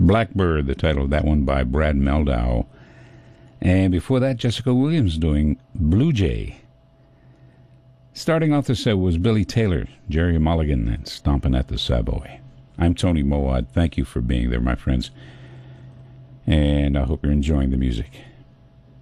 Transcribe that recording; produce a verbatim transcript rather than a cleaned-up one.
Blackbird, the title of that one by Brad Mehldau. And before that, Jessica Williams doing Blue Jay. Starting off the set was Billy Taylor, Jerry Mulligan, and Stompin' at the Savoy. I'm Tony Moawad. Thank you for being there, my friends. And I hope you're enjoying the music.